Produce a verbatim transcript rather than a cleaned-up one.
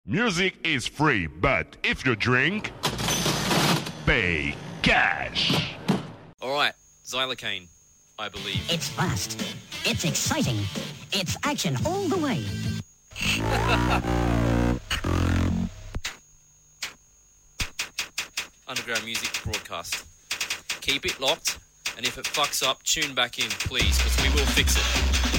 Music is free, but if you drink, pay cash. All right, xylocaine, I believe. It's fast. It's exciting. It's action all the way. Underground music broadcast. Keep it locked, and if it fucks up, tune back in, please, because we will fix it.